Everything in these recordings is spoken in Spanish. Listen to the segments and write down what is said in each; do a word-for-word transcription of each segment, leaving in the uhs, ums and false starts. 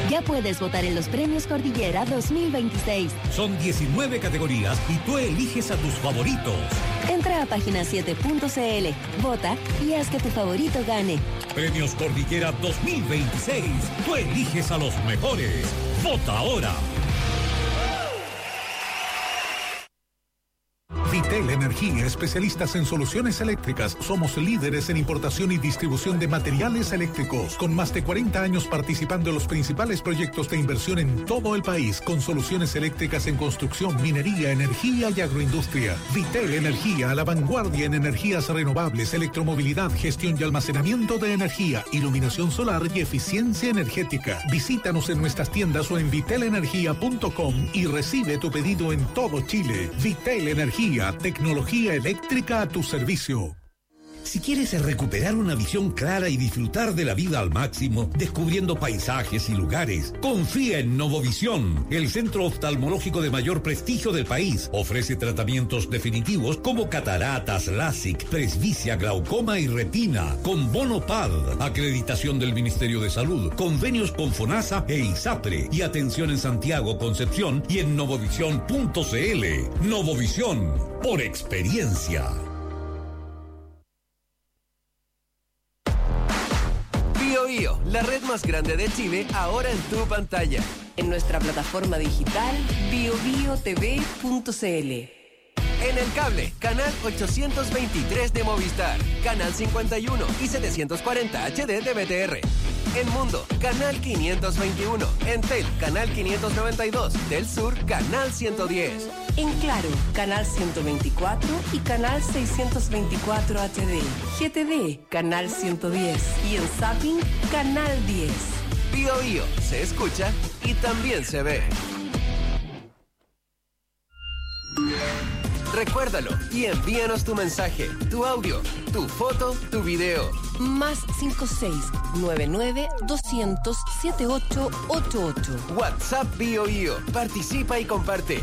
Ya puedes votar en los Premios Cordillera dos mil veintiséis. Son diecinueve categorías y tú eliges a tus favoritos. Entra a página siete punto c l, vota y haz que tu favorito gane. Premios Cordillera dos mil veintiséis. Tú eliges a los mejores. ¡Vota ahora! Vitel Energía, especialistas en soluciones eléctricas. Somos líderes en importación y distribución de materiales eléctricos, con más de cuarenta años participando en los principales proyectos de inversión en todo el país, con soluciones eléctricas en construcción, minería, energía y agroindustria. Vitel Energía, a la vanguardia en energías renovables, electromovilidad, gestión y almacenamiento de energía, iluminación solar y eficiencia energética. Visítanos en nuestras tiendas o en vitel energía punto com y recibe tu pedido en todo Chile. Vitel Energía, tecnología eléctrica a tu servicio. Si quieres recuperar una visión clara y disfrutar de la vida al máximo, descubriendo paisajes y lugares, confía en Novovisión, el centro oftalmológico de mayor prestigio del país. Ofrece tratamientos definitivos como cataratas, LASIK, presbicia, glaucoma y retina, con bono P A D, acreditación del Ministerio de Salud, convenios con FONASA e ISAPRE, y atención en Santiago, Concepción y en novovisión punto c l. Novovisión, por experiencia. BioBio, la red más grande de Chile, ahora en tu pantalla. En nuestra plataforma digital bio bio t v punto c l. En el cable, canal ochocientos veintitrés de Movistar, canal cincuenta y uno y setecientos cuarenta H D de B T R. En Mundo, canal quinientos veintiuno. En Tel, canal quinientos noventa y dos. Del Sur, canal ciento diez. En Claro, canal ciento veinticuatro y canal seiscientos veinticuatro H D. G T D, canal ciento diez. Y en Zapping, canal diez. BioBio, se escucha y también se ve. Recuérdalo y envíanos tu mensaje, tu audio, tu foto, tu video. Más cinco seis nueve nueve dos cero cero siete ocho ocho ocho. WhatsApp BioBio. Participa y comparte.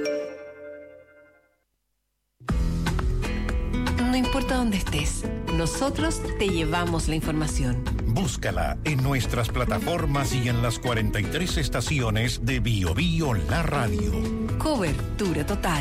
No importa dónde estés, nosotros te llevamos la información. Búscala en nuestras plataformas y en las cuarenta y tres estaciones de BioBio La Radio. Cobertura total.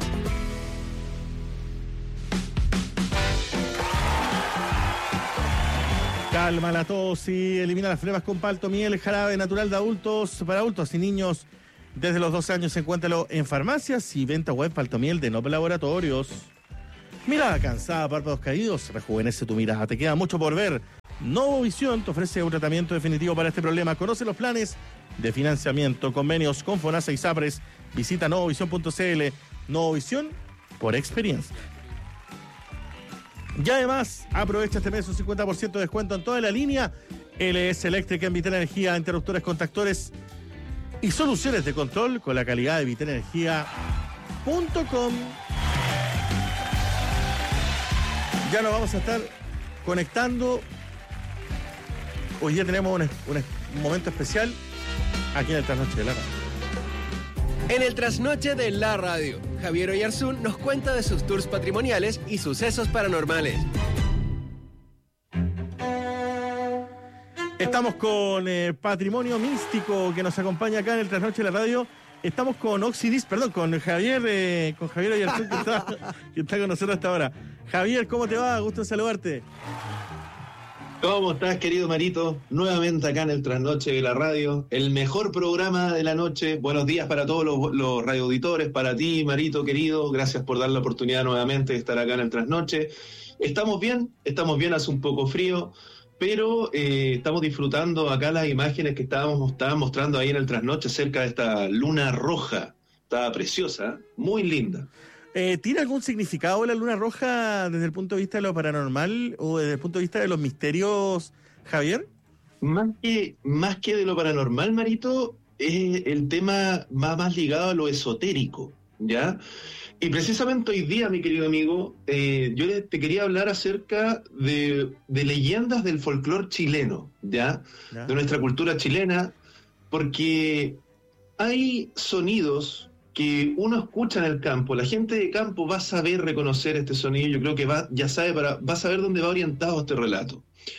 Calma la tos y elimina las flemas con Paltomiel, jarabe natural de adultos para adultos y niños desde los doce años. Encuéntralo en farmacias y venta web. Paltomiel de Noble Laboratorios. Mirada cansada, párpados caídos, rejuvenece tu mirada. Te queda mucho por ver. Novovisión te ofrece un tratamiento definitivo para este problema. Conoce los planes de financiamiento, convenios con FONASA y SAPRES. Visita novovisión punto c l. Novovisión por experiencia. Y además, aprovecha este mes un cincuenta por ciento de descuento en toda la línea L S Eléctrica en Vitel Energía, interruptores, contactores y soluciones de control con la calidad de vitel energía punto com. Ya nos vamos a estar conectando. Hoy día tenemos un, un, un momento especial aquí en el Trasnoche de la Radio. En el Trasnoche de la Radio, Javier Oyarzún nos cuenta de sus tours patrimoniales y sucesos paranormales. Estamos con eh, Patrimonio Místico, que nos acompaña acá en el Trasnoche de la Radio. Estamos con Oxidis, perdón, con Javier, eh, con Javier Oyarzún, que está, que está con nosotros hasta ahora. Javier, ¿cómo te va? Gusto en saludarte. ¿Cómo estás, querido Marito? Nuevamente acá en el Trasnoche de la Radio, el mejor programa de la noche. Buenos días para todos los, los radioauditores, para ti, Marito, querido. Gracias por dar la oportunidad nuevamente de estar acá en el Trasnoche. Estamos bien, estamos bien, hace un poco frío, pero eh, estamos disfrutando acá las imágenes que estábamos, estaban mostrando ahí en el Trasnoche acerca de esta luna roja. Estaba preciosa, muy linda. Eh, ¿Tiene algún significado la luna roja desde el punto de vista de lo paranormal o desde el punto de vista de los misterios, Javier? Más que, más que de lo paranormal, Marito, es el tema más, más ligado a lo esotérico, ¿ya? Y precisamente hoy día, mi querido amigo, eh, yo te quería hablar acerca de, de leyendas del folclore chileno, ¿ya? ¿ya? De nuestra cultura chilena, porque hay sonidos que uno escucha en el campo. La gente de campo va a saber reconocer este sonido. Yo creo que va, ya sabe, para, va a saber dónde va orientado este relato.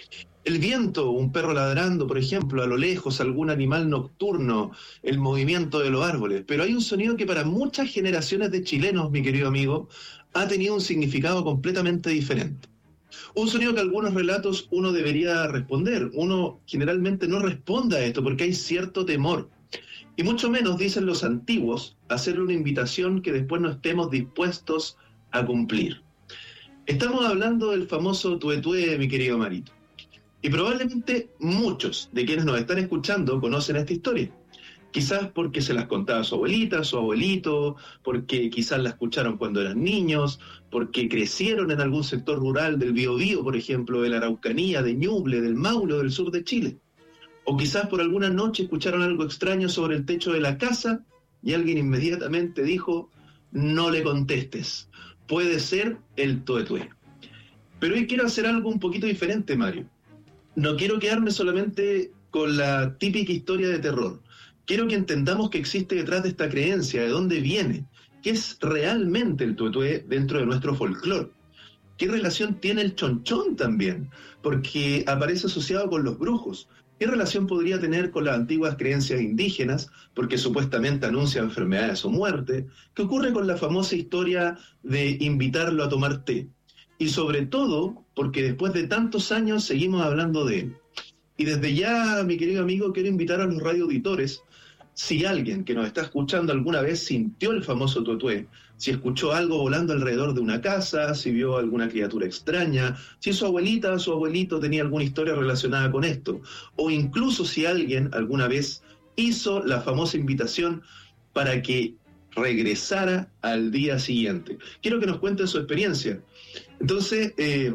El viento, un perro ladrando, por ejemplo, a lo lejos, algún animal nocturno, el movimiento de los árboles. Pero hay un sonido que para muchas generaciones de chilenos, mi querido amigo, ha tenido un significado completamente diferente. Un sonido que algunos relatos uno debería responder. Uno generalmente no responde a esto porque hay cierto temor. Y mucho menos, dicen los antiguos, hacerle una invitación que después no estemos dispuestos a cumplir. Estamos hablando del famoso tuetué, mi querido Marito. Y probablemente muchos de quienes nos están escuchando conocen esta historia. Quizás porque se las contaba su abuelita, su abuelito, porque quizás la escucharon cuando eran niños, porque crecieron en algún sector rural del Biobío, por ejemplo, de la Araucanía, de Ñuble, del Maule, del sur de Chile. O quizás por alguna noche escucharon algo extraño sobre el techo de la casa y alguien inmediatamente dijo, no le contestes, puede ser el tuetué. Pero hoy quiero hacer algo un poquito diferente, Mario. No quiero quedarme solamente con la típica historia de terror. Quiero que entendamos que existe detrás de esta creencia, de dónde viene, qué es realmente el tuetué dentro de nuestro folclore. ¿Qué relación tiene el chonchón también? Porque aparece asociado con los brujos. ¿Qué relación podría tener con las antiguas creencias indígenas? Porque supuestamente anuncia enfermedades o muerte. ¿Qué ocurre con la famosa historia de invitarlo a tomar té? Y sobre todo, porque después de tantos años seguimos hablando de él. Y desde ya, mi querido amigo, quiero invitar a los radioauditores, si alguien que nos está escuchando alguna vez sintió el famoso tuetué, si escuchó algo volando alrededor de una casa, si vio alguna criatura extraña, si su abuelita o su abuelito tenía alguna historia relacionada con esto, o incluso si alguien alguna vez hizo la famosa invitación para que regresara al día siguiente. Quiero que nos cuenten su experiencia. Entonces, eh,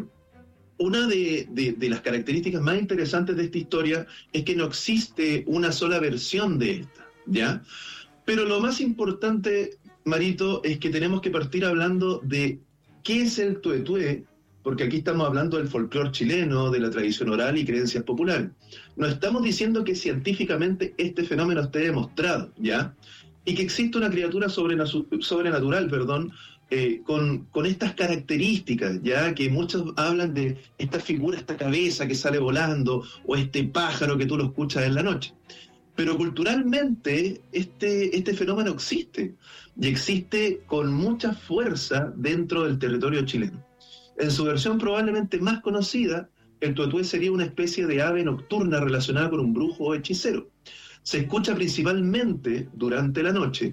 una de, de, de las características más interesantes de esta historia es que no existe una sola versión de esta, ¿ya? Pero lo más importante, Marito, es que tenemos que partir hablando de qué es el tuetué, porque aquí estamos hablando del folclore chileno, de la tradición oral y creencias populares. No estamos diciendo que científicamente este fenómeno esté demostrado, ¿ya? Y que existe una criatura sobrenatural, perdón, Eh, con, con estas características, ya que muchos hablan de esta figura, esta cabeza que sale volando, o este pájaro que tú lo escuchas en la noche. Pero culturalmente este, este fenómeno existe, y existe con mucha fuerza dentro del territorio chileno. En su versión probablemente más conocida, el tuetué sería una especie de ave nocturna relacionada con un brujo o hechicero. Se escucha principalmente durante la noche,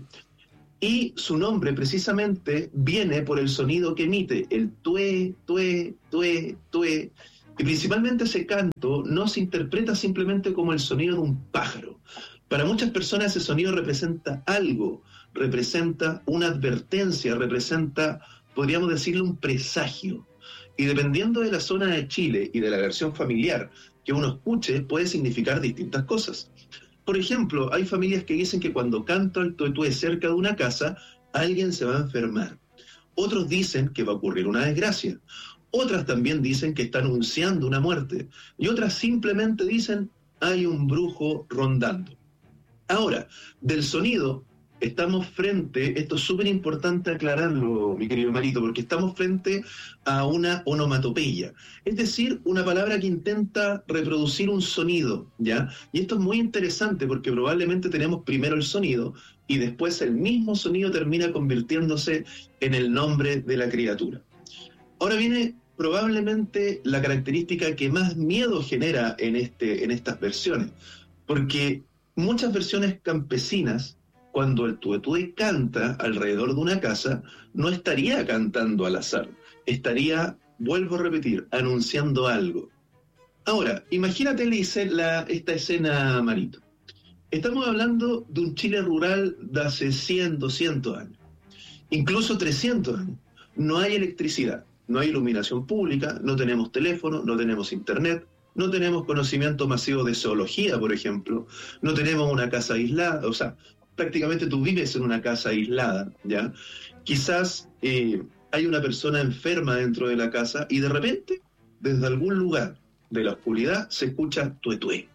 y su nombre precisamente viene por el sonido que emite, el tué, tué, tué, tué. Y principalmente ese canto no se interpreta simplemente como el sonido de un pájaro. Para muchas personas ese sonido representa algo, representa una advertencia, representa, podríamos decirle, un presagio. Y dependiendo de la zona de Chile y de la versión familiar que uno escuche, puede significar distintas cosas. Por ejemplo, hay familias que dicen que cuando canta el tuetué cerca de una casa, alguien se va a enfermar. Otros dicen que va a ocurrir una desgracia. Otras también dicen que está anunciando una muerte. Y otras simplemente dicen, hay un brujo rondando. Ahora, del sonido, estamos frente, esto es súper importante aclararlo, mi querido Marito, porque estamos frente a una onomatopeya, es decir, una palabra que intenta reproducir un sonido, ¿ya? Y esto es muy interesante porque probablemente tenemos primero el sonido y después el mismo sonido termina convirtiéndose en el nombre de la criatura. Ahora viene probablemente la característica que más miedo genera en, este, en estas versiones, porque muchas versiones campesinas, cuando el tuetué canta alrededor de una casa, no estaría cantando al azar, estaría, vuelvo a repetir, anunciando algo. Ahora, imagínate la, esta escena, Marito. Estamos hablando de un Chile rural de hace cien, doscientos años, incluso trescientos años. No hay electricidad, no hay iluminación pública, no tenemos teléfono, no tenemos internet, no tenemos conocimiento masivo de zoología, por ejemplo, no tenemos una casa aislada, o sea, prácticamente tú vives en una casa aislada, ¿ya? Quizás eh, hay una persona enferma dentro de la casa y de repente, desde algún lugar de la oscuridad, se escucha tuetué.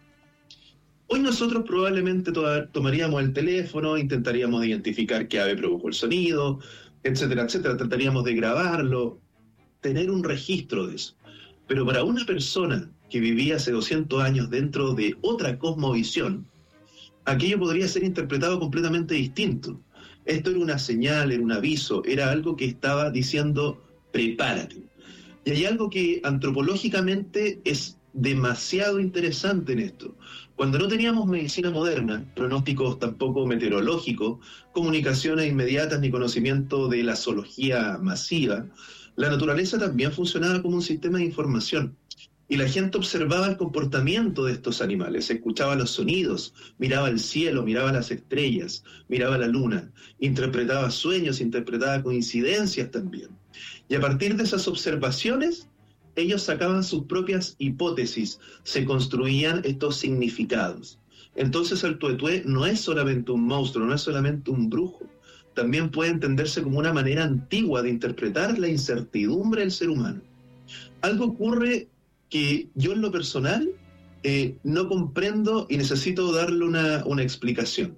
Hoy nosotros probablemente to- tomaríamos el teléfono, intentaríamos identificar qué ave provocó el sonido, etcétera, etcétera, trataríamos de grabarlo, tener un registro de eso. Pero para una persona que vivía hace doscientos años dentro de otra cosmovisión, aquello podría ser interpretado completamente distinto. Esto era una señal, era un aviso, era algo que estaba diciendo, prepárate. Y hay algo que antropológicamente es demasiado interesante en esto. Cuando no teníamos medicina moderna, pronósticos tampoco meteorológicos, comunicaciones inmediatas ni conocimiento de la zoología masiva, la naturaleza también funcionaba como un sistema de información. Y la gente observaba el comportamiento de estos animales, escuchaba los sonidos, miraba el cielo, miraba las estrellas, miraba la luna, interpretaba sueños, interpretaba coincidencias también. Y a partir de esas observaciones, ellos sacaban sus propias hipótesis, se construían estos significados. Entonces el tuetué no es solamente un monstruo, no es solamente un brujo, también puede entenderse como una manera antigua de interpretar la incertidumbre del ser humano. Algo ocurre que yo en lo personal eh, no comprendo y necesito darle una, una explicación.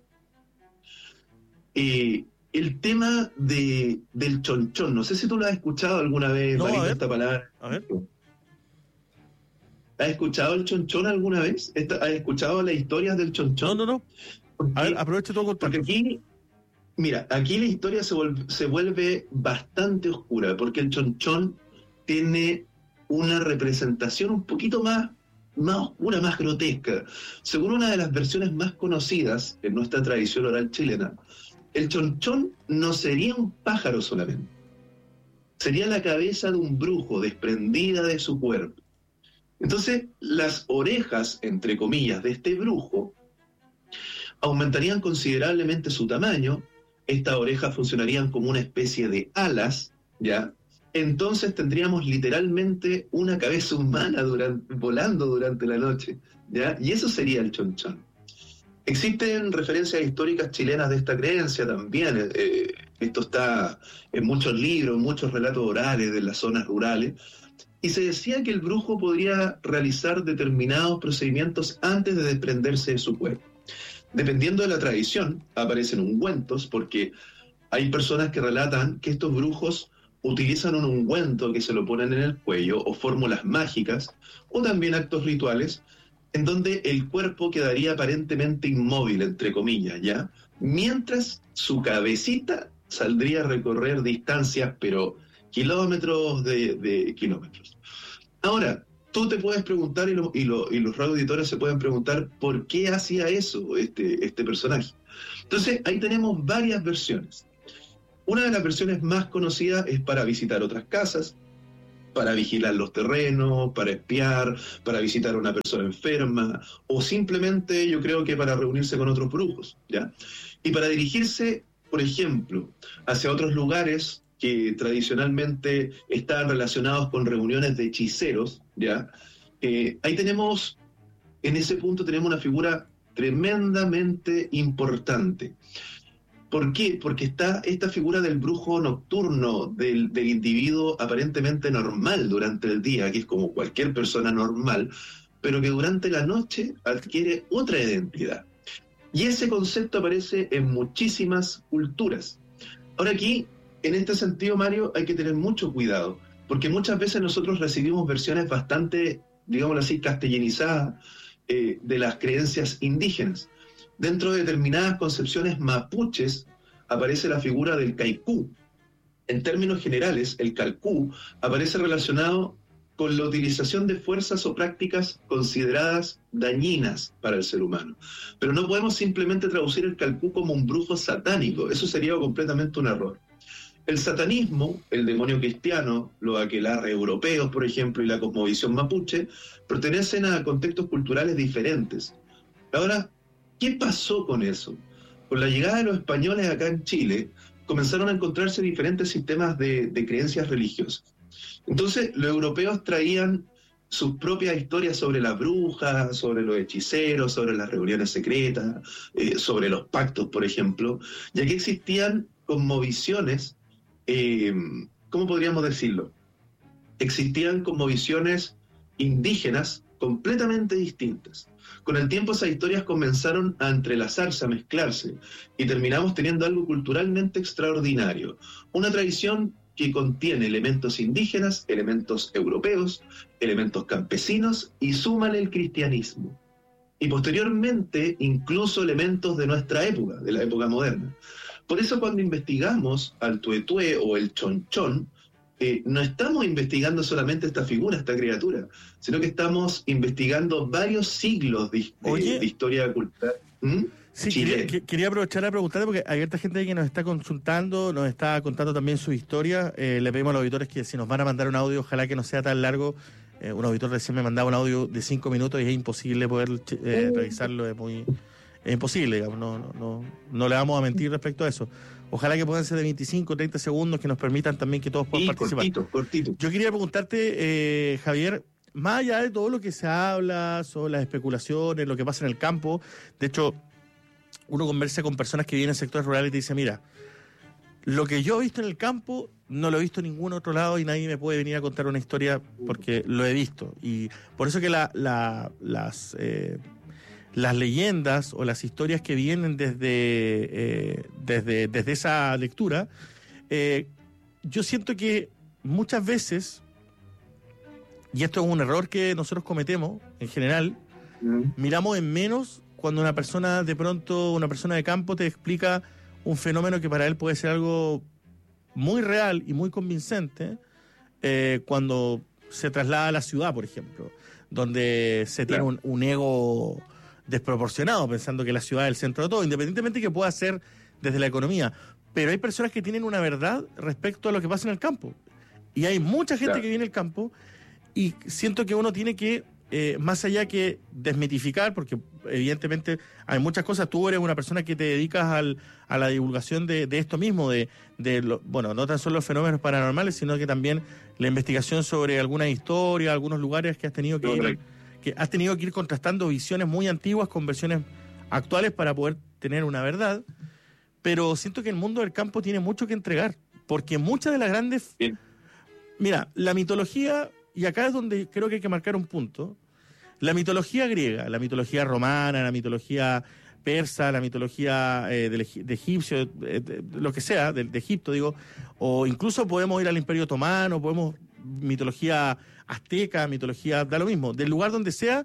Eh, el tema de, del chonchón, no sé si tú lo has escuchado alguna vez, no, Marito, a ver, esta palabra. A ver. ¿Has escuchado el chonchón alguna vez? ¿Has escuchado las historias del chonchón? No, no, no. Porque, a ver, aprovecha todo contacto. Porque aquí, mira, aquí la historia se vuelve, se vuelve bastante oscura, porque el chonchón tiene una representación un poquito más, más oscura, más grotesca. Según una de las versiones más conocidas en nuestra tradición oral chilena, el chonchón no sería un pájaro solamente, sería la cabeza de un brujo desprendida de su cuerpo. Entonces, las orejas, entre comillas, de este brujo aumentarían considerablemente su tamaño, estas orejas funcionarían como una especie de alas, ¿ya? Entonces tendríamos literalmente una cabeza humana durante, volando durante la noche, ¿ya? Y eso sería el chonchón. Existen referencias históricas chilenas de esta creencia también. Eh, esto está en muchos libros, en muchos relatos orales de las zonas rurales. Y se decía que el brujo podría realizar determinados procedimientos antes de desprenderse de su cuerpo. Dependiendo de la tradición, aparecen ungüentos, porque hay personas que relatan que estos brujos utilizan un ungüento que se lo ponen en el cuello, o fórmulas mágicas, o también actos rituales, en donde el cuerpo quedaría aparentemente inmóvil, entre comillas, ¿ya? Mientras su cabecita saldría a recorrer distancias, pero kilómetros de, de kilómetros. Ahora, tú te puedes preguntar, y, lo, y, lo, y los radioauditores se pueden preguntar, ¿por qué hacía eso este, este personaje? Entonces, ahí tenemos varias versiones. Una de las versiones más conocidas es para visitar otras casas, para vigilar los terrenos, para espiar, para visitar a una persona enferma, o simplemente yo creo que para reunirse con otros brujos, ¿ya? Y para dirigirse, por ejemplo, hacia otros lugares que tradicionalmente estaban relacionados con reuniones de hechiceros, ¿ya? Eh, ahí tenemos, en ese punto tenemos una figura tremendamente importante. ¿Por qué? Porque está esta figura del brujo nocturno, del, del individuo aparentemente normal durante el día, que es como cualquier persona normal, pero que durante la noche adquiere otra identidad. Y ese concepto aparece en muchísimas culturas. Ahora aquí, en este sentido, Mario, hay que tener mucho cuidado, porque muchas veces nosotros recibimos versiones bastante, digámoslo así, castellanizadas eh, de las creencias indígenas. Dentro de determinadas concepciones mapuches aparece la figura del caicú. En términos generales, el calcú aparece relacionado con la utilización de fuerzas o prácticas consideradas dañinas para el ser humano. Pero no podemos simplemente traducir el calcú como un brujo satánico, eso sería completamente un error. El satanismo, el demonio cristiano, los aquelarres europeos, por ejemplo, y la cosmovisión mapuche, pertenecen a contextos culturales diferentes. Ahora, ¿qué pasó con eso? Con la llegada de los españoles acá en Chile, comenzaron a encontrarse diferentes sistemas de, de creencias religiosas. Entonces, los europeos traían sus propias historias sobre las brujas, sobre los hechiceros, sobre las reuniones secretas, eh, sobre los pactos, por ejemplo, y aquí existían cosmovisiones, eh, ¿cómo podríamos decirlo? Existían cosmovisiones indígenas completamente distintas. Con el tiempo esas historias comenzaron a entrelazarse, a mezclarse, y terminamos teniendo algo culturalmente extraordinario. Una tradición que contiene elementos indígenas, elementos europeos, elementos campesinos y súmale el cristianismo. Y posteriormente incluso elementos de nuestra época, de la época moderna. Por eso cuando investigamos al tuetué o el chonchón, eh, no estamos investigando solamente esta figura, esta criatura, sino que estamos investigando varios siglos de, de, de historia cultural. ¿Mm? Sí, quería, que, quería aprovechar a preguntarle, porque hay harta gente que nos está consultando, nos está contando también su historia. Eh, le pedimos a los auditores que si nos van a mandar un audio, ojalá que no sea tan largo. Eh, un auditor recién me mandaba un audio de cinco minutos y es imposible poder eh, revisarlo, es muy es imposible, digamos, no, no, no, no le vamos a mentir respecto a eso. Ojalá que puedan ser de veinticinco, treinta segundos, que nos permitan también que todos puedan sí, participar. Cortito, cortito. Yo quería preguntarte, eh, Javier, más allá de todo lo que se habla sobre las especulaciones, lo que pasa en el campo, de hecho, uno conversa con personas que viven en sectores rurales y te dice, mira, lo que yo he visto en el campo no lo he visto en ningún otro lado y nadie me puede venir a contar una historia porque lo he visto. Y por eso que la, la, las, eh, las leyendas o las historias que vienen desde, eh, desde, desde esa lectura, eh, yo siento que muchas veces, y esto es un error que nosotros cometemos en general, mm. miramos en menos cuando una persona de pronto, una persona de campo te explica un fenómeno que para él puede ser algo muy real y muy convincente, eh, cuando se traslada a la ciudad, por ejemplo, donde se tiene un, un ego desproporcionado, pensando que la ciudad es el centro de todo, independientemente que pueda ser desde la economía. Pero hay personas que tienen una verdad respecto a lo que pasa en el campo. Y hay mucha gente claro. que viene al campo y siento que uno tiene que, eh, más allá que desmitificar, porque evidentemente hay muchas cosas, tú eres una persona que te dedicas al, a la divulgación de, de esto mismo, de, de lo, bueno, no tan solo los fenómenos paranormales, sino que también la investigación sobre alguna historia, algunos lugares que has tenido que ir, que has tenido que ir contrastando visiones muy antiguas con versiones actuales para poder tener una verdad. Pero siento que el mundo del campo tiene mucho que entregar, porque muchas de las grandes... Bien. Mira, la mitología, y acá es donde creo que hay que marcar un punto, la mitología griega, la mitología romana, la mitología persa, la mitología eh, de, de egipcio, eh, de, lo que sea, de, de Egipto, digo, o incluso podemos ir al Imperio Otomano, podemos mitología azteca, mitología, da lo mismo, del lugar donde sea,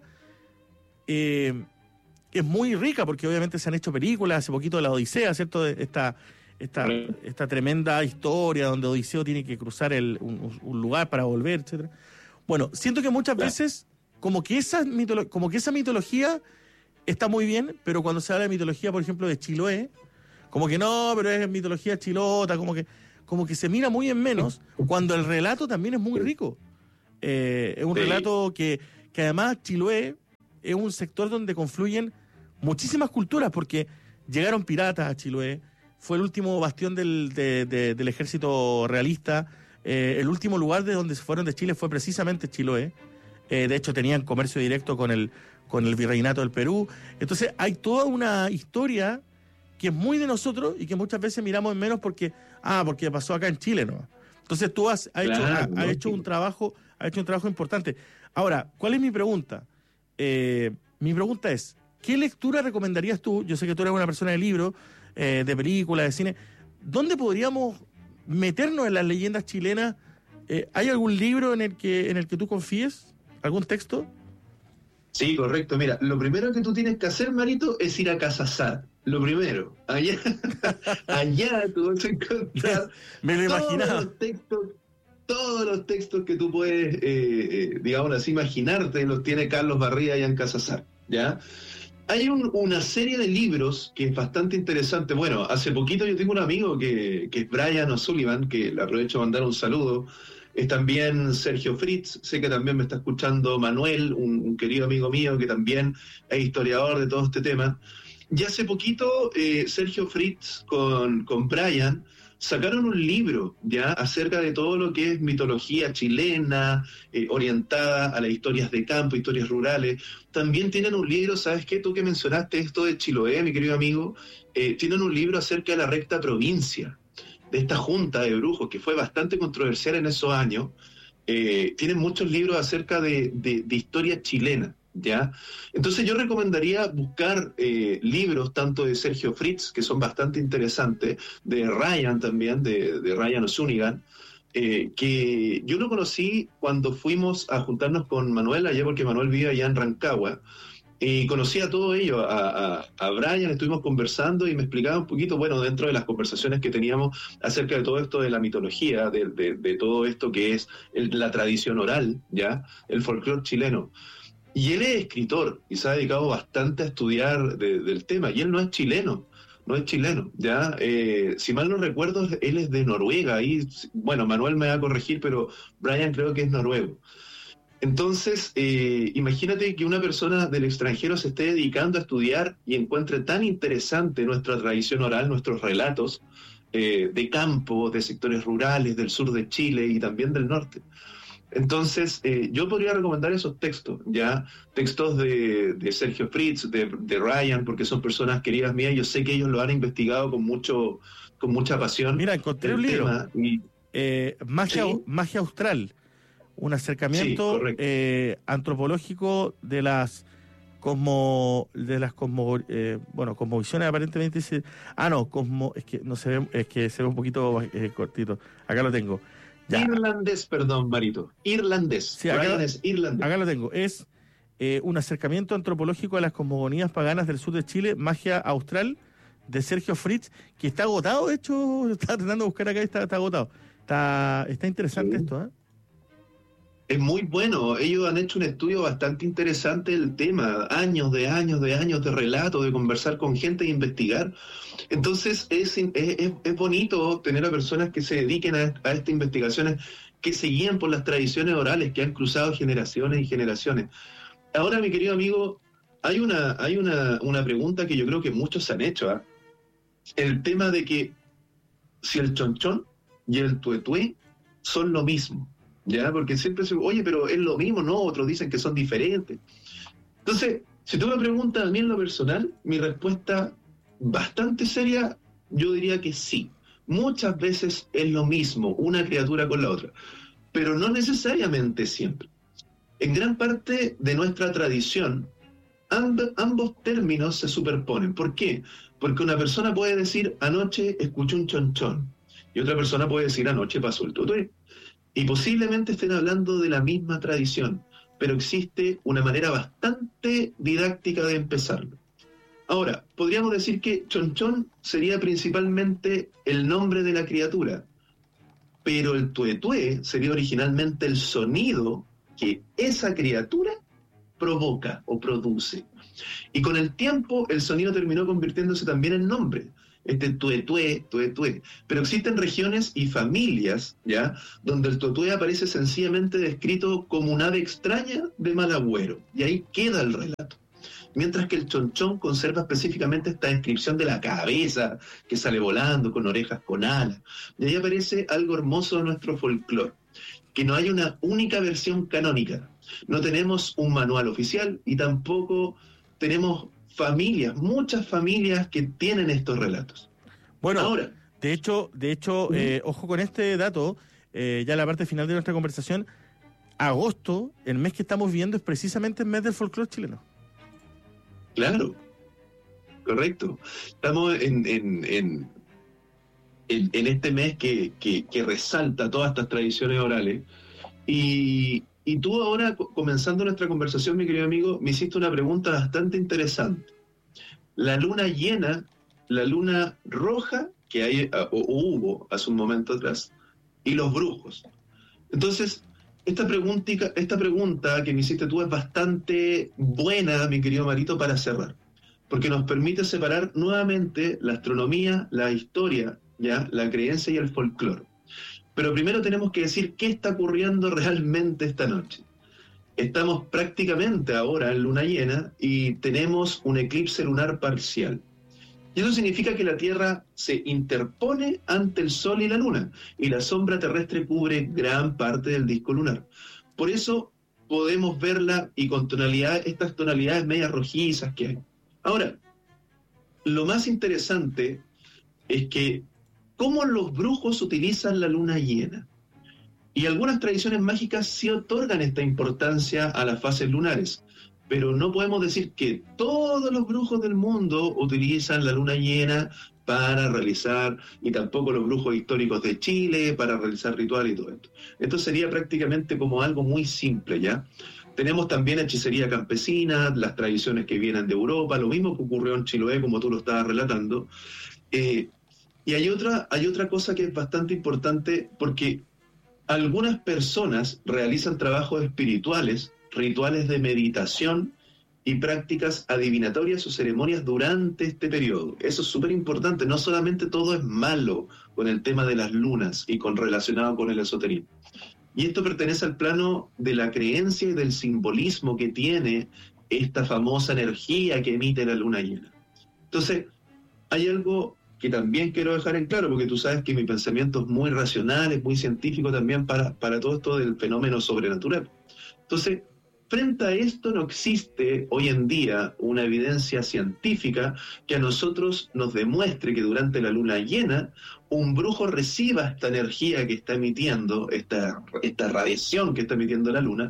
eh, es muy rica, porque obviamente se han hecho películas, hace poquito la Odisea, ¿cierto? Esta, esta, esta tremenda historia donde Odiseo tiene que cruzar el, un, un lugar para volver, etcétera. Bueno, siento que muchas veces como que esa mitolo- como que esa mitología está muy bien, pero cuando se habla de mitología, por ejemplo, de Chiloé, como que no, pero es mitología chilota, como que, como que se mira muy en menos, cuando el relato también es muy rico. Eh, es un sí. relato que, que además Chiloé es un sector donde confluyen muchísimas culturas, porque llegaron piratas a Chiloé, fue el último bastión del, de, de, del ejército realista, eh, el último lugar de donde se fueron de Chile fue precisamente Chiloé. Eh, de hecho tenían comercio directo con el, con el virreinato del Perú. Entonces hay toda una historia que es muy de nosotros y que muchas veces miramos en menos porque, ah, porque pasó acá en Chile, ¿no? Entonces tú has, has, claro, hecho, has, no, has hecho un trabajo, has hecho un trabajo importante. Ahora, ¿cuál es mi pregunta? Eh, mi pregunta es, ¿qué lectura recomendarías tú? Yo sé que tú eres una persona de libros, eh, de películas, de cine. ¿Dónde podríamos meternos en las leyendas chilenas? Eh, ¿Hay algún libro en el que, en el que tú confíes? ¿Algún texto? Sí, correcto. Mira, lo primero que tú tienes que hacer, Marito, es ir a Casasat. Lo primero. Allá, allá tú vas a encontrar Me lo imaginaba. Todos los textos, todos los textos que tú puedes, eh, eh, digamos así, imaginarte, los tiene Carlos Barría allá en Casasat, ¿ya? Hay un, una serie de libros que es bastante interesante. Bueno, hace poquito yo tengo un amigo que, que es Brian O'Sullivan, que le aprovecho a mandar un saludo. Es también Sergio Fritz, sé que también me está escuchando Manuel, un, un querido amigo mío que también es historiador de todo este tema. Y hace poquito eh, Sergio Fritz con, con Brian sacaron un libro ya acerca de todo lo que es mitología chilena, eh, orientada a las historias de campo, historias rurales. También tienen un libro, ¿sabes qué? Tú que mencionaste esto de Chiloé, mi querido amigo, eh, tienen un libro acerca de la recta provincia, de esta junta de brujos, que fue bastante controversial en esos años. Eh, tienen muchos libros acerca de, de, de historia chilena, ¿ya? Entonces yo recomendaría buscar eh, libros tanto de Sergio Fritz, que son bastante interesantes, de Ryan también, de, de Ryan O'Sullivan, eh, que yo lo conocí cuando fuimos a juntarnos con Manuel allá, porque Manuel vive allá en Rancagua, y conocí a todo ello, a, a, a Brian, estuvimos conversando y me explicaba un poquito, bueno, dentro de las conversaciones que teníamos acerca de todo esto de la mitología, de, de, de todo esto que es el, la tradición oral, ya, el folclore chileno. Y él es escritor y se ha dedicado bastante a estudiar de, del tema, y él no es chileno. No es chileno, ¿ya? Eh, si mal no recuerdo, él es de Noruega. Y, bueno, Manuel me va a corregir, pero Brian creo que es noruego. Entonces, eh, imagínate que una persona del extranjero se esté dedicando a estudiar y encuentre tan interesante nuestra tradición oral, nuestros relatos eh, de campo, de sectores rurales, del sur de Chile y también del norte. Entonces, eh, yo podría recomendar esos textos, ya textos de, de Sergio Fritz, de, de Ryan, porque son personas queridas mías. Yo sé que ellos lo han investigado con mucho, con mucha pasión. Mira, encontré un libro, y, eh, Magia, ¿sí? Magia Austral, un acercamiento sí, eh, antropológico de las cosmo, de las cosmo, eh, bueno, cosmovisiones aparentemente. Ah, no, cosmo, es que no se ve, es que se ve un poquito eh, cortito. Acá lo tengo. Ya. Irlandés, perdón, Marito. Irlandés. Sí, acá, es irlandés. Acá lo tengo. Es eh, un acercamiento antropológico a las cosmogonías paganas del sur de Chile, Magia Austral, de Sergio Fritz, que está agotado, de hecho, estaba tratando de buscar acá y está, está agotado. Está, está interesante sí. esto, ¿eh? Es muy bueno. Ellos han hecho un estudio bastante interesante del tema. Años de años de años de relato, de conversar con gente e investigar. Entonces es, es, es bonito tener a personas que se dediquen a, a estas investigaciones, que se guían por las tradiciones orales que han cruzado generaciones y generaciones. Ahora, mi querido amigo, hay una, hay una, una pregunta que yo creo que muchos se han hecho. ¿eh? El tema de que si el chonchón y el tuetué son lo mismo. ¿Ya? Porque siempre se oye, pero es lo mismo, ¿no? Otros dicen que son diferentes. Entonces, si tú me preguntas a mí en lo personal, mi respuesta bastante seria, yo diría que sí. Muchas veces es lo mismo, una criatura con la otra, pero no necesariamente siempre. En gran parte de nuestra tradición, amb- ambos términos se superponen. ¿Por qué? Porque una persona puede decir, anoche escuché un chonchón, y otra persona puede decir, anoche pasó el tutué. Y posiblemente estén hablando de la misma tradición, pero existe una manera bastante didáctica de empezarlo. Ahora, podríamos decir que chonchón sería principalmente el nombre de la criatura, pero el tuetué sería originalmente el sonido que esa criatura provoca o produce. Y con el tiempo el sonido terminó convirtiéndose también en nombre. Este tuetué, tuetué. Pero existen regiones y familias, ¿ya?, donde el tuetué aparece sencillamente descrito como un ave extraña de mal agüero. Y ahí queda el relato. Mientras que el chonchón conserva específicamente esta descripción de la cabeza que sale volando, con orejas, con alas. Y ahí aparece algo hermoso de nuestro folclore, que no hay una única versión canónica. No tenemos un manual oficial y tampoco tenemos familias, muchas familias que tienen estos relatos. Bueno, ahora, de hecho, de hecho, eh, ojo con este dato, eh, ya la parte final de nuestra conversación, agosto, el mes que estamos viviendo, es precisamente el mes del folclore chileno. Claro, correcto. Estamos en, en, en, en, en este mes que, que, que resalta todas estas tradiciones orales. Y, y tú ahora, comenzando nuestra conversación, mi querido amigo, me hiciste una pregunta bastante interesante. La luna llena, la luna roja, que hay o, o hubo hace un momento atrás, y los brujos. Entonces, esta pregunta, esta pregunta que me hiciste tú es bastante buena, mi querido Marito, para cerrar, porque nos permite separar nuevamente la astronomía, la historia, ya, la creencia y el folclore. Pero primero tenemos que decir qué está ocurriendo realmente esta noche. Estamos prácticamente ahora en luna llena y tenemos un eclipse lunar parcial. Y eso significa que la Tierra se interpone ante el Sol y la Luna, y la sombra terrestre cubre gran parte del disco lunar. Por eso podemos verla y con tonalidad, estas tonalidades medias rojizas que hay. Ahora, lo más interesante es que cómo los brujos utilizan la luna llena. Y algunas tradiciones mágicas sí otorgan esta importancia a las fases lunares. pero no podemos decir que todos los brujos del mundo utilizan la luna llena para realizar, y tampoco los brujos históricos de Chile, para realizar rituales y todo esto. Esto sería prácticamente como algo muy simple, ¿ya? Tenemos también hechicería campesina, las tradiciones que vienen de Europa, lo mismo que ocurrió en Chiloé, como tú lo estabas relatando. Eh, y hay otra, hay otra cosa que es bastante importante, porque algunas personas realizan trabajos espirituales, rituales de meditación y prácticas adivinatorias o ceremonias durante este periodo. Eso es súper importante. No solamente todo es malo con el tema de las lunas y con relacionado con el esoterismo. Y esto pertenece al plano de la creencia y del simbolismo que tiene esta famosa energía que emite la luna llena. Entonces, hay algo que también quiero dejar en claro, porque tú sabes que mi pensamiento es muy racional, es muy científico también para, para todo esto del fenómeno sobrenatural. Entonces, frente a esto no existe hoy en día una evidencia científica que a nosotros nos demuestre que durante la luna llena un brujo reciba esta energía que está emitiendo, esta, esta radiación que está emitiendo la luna,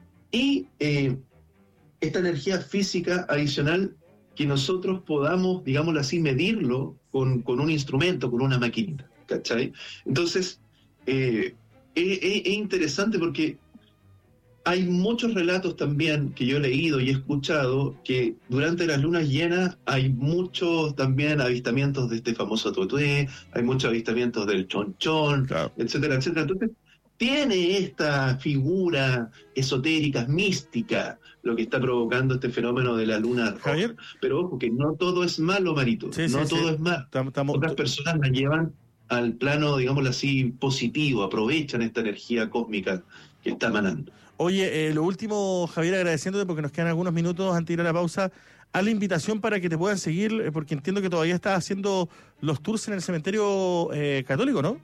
y eh, esta energía física adicional que nosotros podamos, digámoslo así, medirlo con, con un instrumento, con una maquinita, ¿cachai? Entonces, eh, es, es interesante porque hay muchos relatos también que yo he leído y he escuchado que durante las lunas llenas hay muchos también avistamientos de este famoso tuetué, hay muchos avistamientos del chonchón, claro, etcétera, etcétera. Entonces, tiene esta figura esotérica, mística, lo que está provocando este fenómeno de la luna roja. Javier, pero ojo, que no todo es malo, Marito, sí, no sí, todo sí. es malo. Tamo, tamo, Otras personas la llevan al plano, digámoslo así, positivo, aprovechan esta energía cósmica que está emanando. Oye, eh, lo último, Javier, agradeciéndote porque nos quedan algunos minutos antes de ir a la pausa, a la invitación para que te puedan seguir, eh, porque entiendo que todavía estás haciendo los tours en el cementerio eh, católico, ¿no?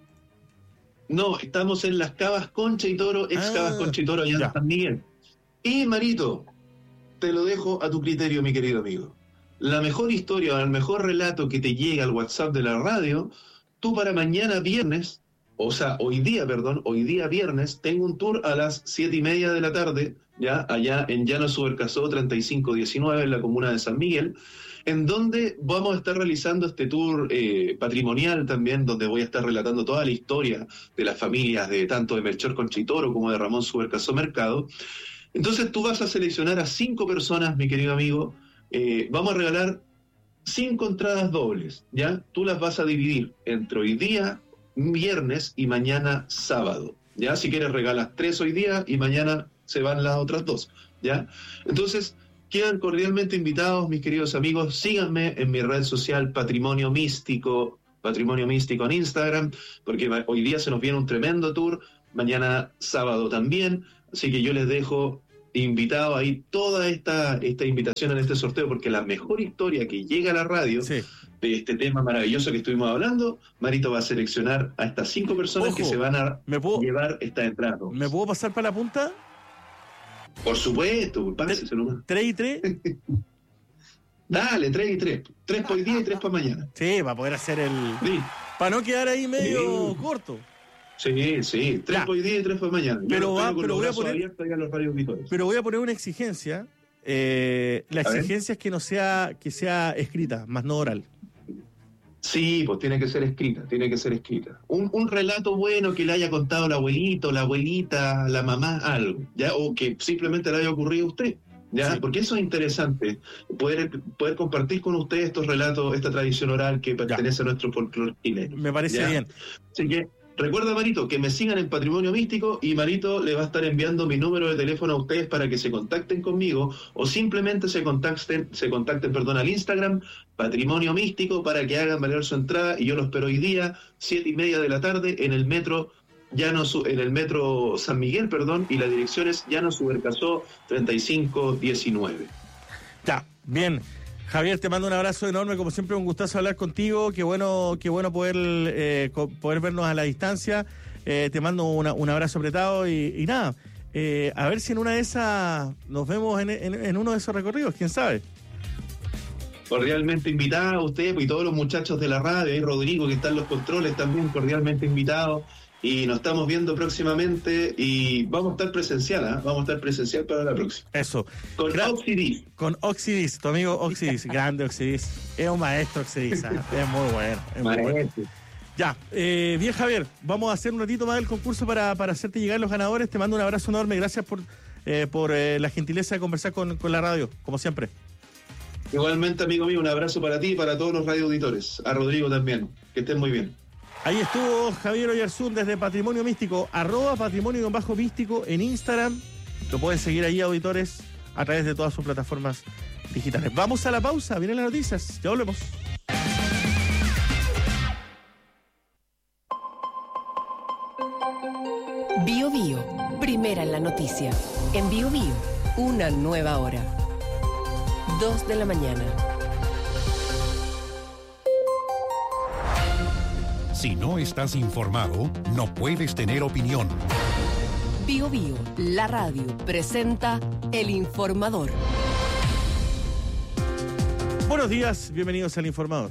No, estamos en las Cavas Concha y Toro, ex ah, Cavas Concha y Toro allá ya. en San Miguel. Y, Marito, te lo dejo a tu criterio, mi querido amigo. La mejor historia o el mejor relato que te llega al WhatsApp de la radio, tú para mañana viernes, o sea, hoy día, perdón, hoy día viernes, tengo un tour a las siete y media de la tarde, ya allá en Llano Subercasó treinta y cinco diecinueve, en la comuna de San Miguel, en donde vamos a estar realizando este tour eh, patrimonial también, donde voy a estar relatando toda la historia de las familias de tanto de Melchor Concha y Toro como de Ramón Subercasó Mercado. Entonces tú vas a seleccionar a cinco personas, mi querido amigo, eh, vamos a regalar cinco entradas dobles, ¿ya? Tú las vas a dividir entre hoy día, viernes y mañana sábado, ¿ya? Si quieres regalas tres hoy día y mañana se van las otras dos, ¿ya? Entonces, quedan cordialmente invitados, mis queridos amigos, síganme en mi red social Patrimonio Místico, Patrimonio Místico en Instagram, porque hoy día se nos viene un tremendo tour, mañana sábado también, así que yo les dejo invitado ahí toda esta, esta invitación en este sorteo, porque la mejor historia que llega a la radio, sí, de este tema maravilloso que estuvimos hablando, Marito va a seleccionar a estas cinco personas. Ojo, que se van a ¿me puedo, llevar esta entrada. ¿Me puedo pasar para la punta? Por supuesto, pásese nomás. ¿Tres y tres? Dale, tres y tres. Tres para hoy día y tres para mañana. Sí, para poder hacer el... Sí. Para no quedar ahí medio sí. corto. Sí, sí, tres para hoy día y tres para mañana. Pero, va, pero, voy a poner, pero voy a poner una exigencia. Eh, la a exigencia ver. es que no sea, que sea escrita, más no oral. Sí, pues tiene que ser escrita, tiene que ser escrita. Un, un relato bueno que le haya contado el abuelito, la abuelita, la mamá, algo, ¿ya? O que simplemente le haya ocurrido a usted, ¿ya? Sí. Porque eso es interesante, poder, poder compartir con usted estos relatos, esta tradición oral que pertenece ya. a nuestro folclore chileno. Me parece ¿ya? bien. Así que recuerda, Marito, que me sigan en Patrimonio Místico y Marito le va a estar enviando mi número de teléfono a ustedes para que se contacten conmigo o simplemente se contacten, se contacten perdón, al Instagram Patrimonio Místico para que hagan valer su entrada y yo lo espero hoy día, siete y media de la tarde, en el metro Llano, en el metro San Miguel, perdón, y la dirección es Llano Subercasó treinta y cinco diecinueve. Ya, bien. Javier, te mando un abrazo enorme, como siempre un gustazo hablar contigo, qué bueno, qué bueno poder eh, poder vernos a la distancia, eh, te mando una, un abrazo apretado y, y nada, eh, a ver si en una de esas nos vemos en, en, en uno de esos recorridos, quién sabe. Cordialmente invitado a usted y todos los muchachos de la radio, y Rodrigo que está en los controles también cordialmente invitados, y nos estamos viendo próximamente y vamos a estar presencial, ¿eh? Vamos a estar presencial para la próxima. Eso. Con Gra- Oxidis. Con Oxidis, tu amigo Oxidis, grande Oxidis. Es un maestro Oxidis, ¿eh? Es muy bueno. Es muy bueno. Ya, eh, bien Javier, vamos a hacer un ratito más del concurso para, para hacerte llegar los ganadores. Te mando un abrazo enorme, gracias por, eh, por eh, la gentileza de conversar con, con la radio, como siempre. Igualmente, amigo mío, un abrazo para ti y para todos los radioauditores. A Rodrigo también, que estén muy bien. Ahí estuvo Javier Oyarzún desde Patrimonio Místico, arroba patrimonio bajo místico en Instagram. Lo pueden seguir ahí, auditores, a través de todas sus plataformas digitales. Vamos a la pausa, vienen las noticias, ya volvemos. Bio Bio, primera en la noticia. En Bio Bio, una nueva hora. Dos de la mañana. Si no estás informado, no puedes tener opinión. Bio Bio, la radio, presenta El Informador. Buenos días, bienvenidos al Informador.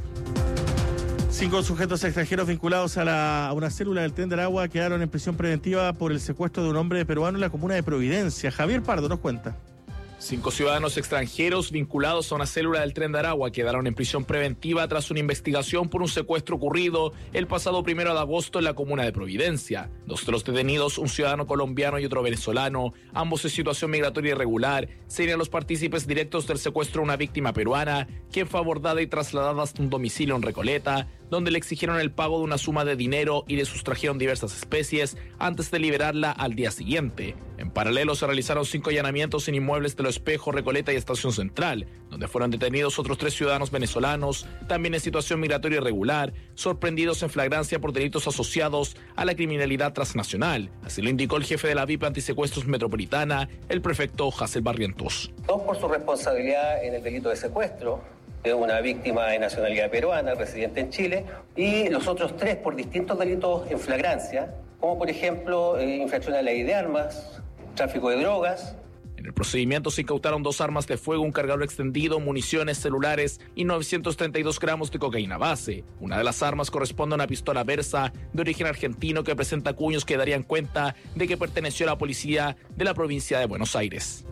Cinco sujetos extranjeros vinculados a, la, a una célula del Tren de Aragua quedaron en prisión preventiva por el secuestro de un hombre peruano en la comuna de Providencia. Javier Pardo nos cuenta. Cinco ciudadanos extranjeros vinculados a una célula del Tren de Aragua quedaron en prisión preventiva tras una investigación por un secuestro ocurrido el pasado primero de agosto en la comuna de Providencia. Dos de los detenidos, un ciudadano colombiano y otro venezolano, ambos en situación migratoria irregular, serían los partícipes directos del secuestro de una víctima peruana, quien fue abordada y trasladada hasta un domicilio en Recoleta, donde le exigieron el pago de una suma de dinero y le sustrajeron diversas especies antes de liberarla al día siguiente. En paralelo se realizaron cinco allanamientos en inmuebles de Lo Espejo, Recoleta y Estación Central, donde fueron detenidos otros tres ciudadanos venezolanos, también en situación migratoria irregular, sorprendidos en flagrancia por delitos asociados a la criminalidad transnacional. Así lo indicó el jefe de la V I P Antisecuestros Metropolitana, el prefecto Hazel Barrientos. Dos por su responsabilidad en el delito de secuestro de una víctima de nacionalidad peruana, residente en Chile, y los otros tres por distintos delitos en flagrancia, como por ejemplo eh, infracción a la ley de armas, tráfico de drogas. En el procedimiento se incautaron dos armas de fuego, un cargador extendido, municiones, celulares y novecientos treinta y dos gramos de cocaína base. Una de las armas corresponde a una pistola Versa de origen argentino que presenta cuños que darían cuenta de que perteneció a la policía de la provincia de Buenos Aires.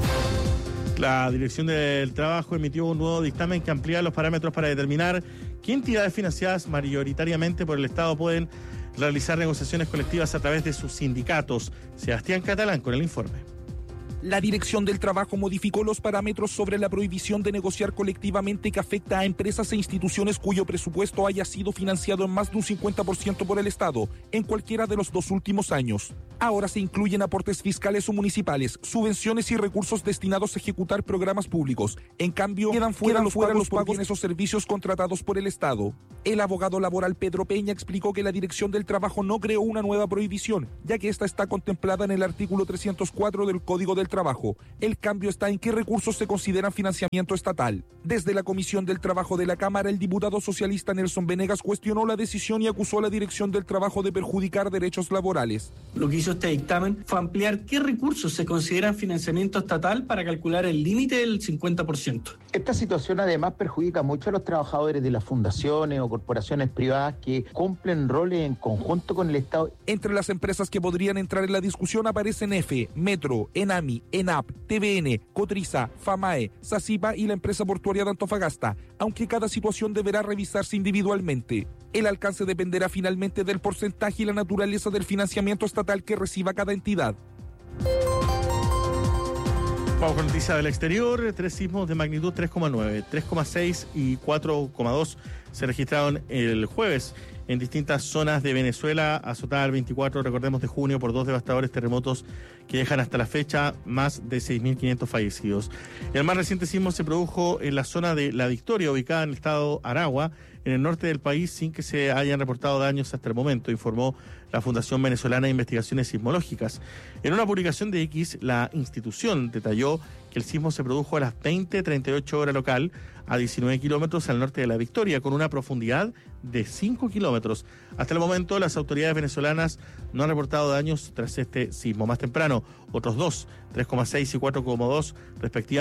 La Dirección del Trabajo emitió un nuevo dictamen que amplía los parámetros para determinar qué entidades financiadas mayoritariamente por el Estado pueden realizar negociaciones colectivas a través de sus sindicatos. Sebastián Catalán con el informe. La Dirección del Trabajo modificó los parámetros sobre la prohibición de negociar colectivamente que afecta a empresas e instituciones cuyo presupuesto haya sido financiado en más de un cincuenta por ciento por el Estado en cualquiera de los dos últimos años. Ahora se incluyen aportes fiscales o municipales, subvenciones y recursos destinados a ejecutar programas públicos. En cambio, quedan fuera, quedan los, fuera pagos los pagos por esos servicios contratados por el Estado. El abogado laboral Pedro Peña explicó que la Dirección del Trabajo no creó una nueva prohibición, ya que esta está contemplada en el artículo trescientos cuatro del Código del Trabajo. El cambio está en qué recursos se consideran financiamiento estatal. Desde la Comisión del Trabajo de la Cámara, el diputado socialista Nelson Venegas cuestionó la decisión y acusó a la Dirección del Trabajo de perjudicar derechos laborales. Lo que hizo este dictamen fue ampliar qué recursos se consideran financiamiento estatal para calcular el límite del cincuenta por ciento. Esta situación además perjudica mucho a los trabajadores de las fundaciones o corporaciones privadas que cumplen roles en conjunto con el Estado. Entre las empresas que podrían entrar en la discusión aparecen EFE, Metro, Enami, ENAP, T V N, Cotriza, FAMAE, SACIPA y la empresa portuaria de Antofagasta, aunque cada situación deberá revisarse individualmente. El alcance dependerá finalmente del porcentaje y la naturaleza del financiamiento estatal que reciba cada entidad. Vamos con noticias del exterior. Tres sismos de magnitud tres coma nueve, tres coma seis y cuatro coma dos se registraron el jueves en distintas zonas de Venezuela, azotada el veinticuatro, recordemos, de junio por dos devastadores terremotos que dejan hasta la fecha más de seis mil quinientos fallecidos. El más reciente sismo se produjo en la zona de La Victoria, ubicada en el estado Aragua, en el norte del país, sin que se hayan reportado daños hasta el momento, informó la Fundación Venezolana de Investigaciones Sismológicas. En una publicación de X, la institución detalló que el sismo se produjo a las veinte treinta y ocho hora local, a diecinueve kilómetros al norte de La Victoria, con una profundidad de cinco kilómetros. Hasta el momento, las autoridades venezolanas no han reportado daños tras este sismo. Más temprano, otros dos, tres coma seis y cuatro coma dos, respectivamente,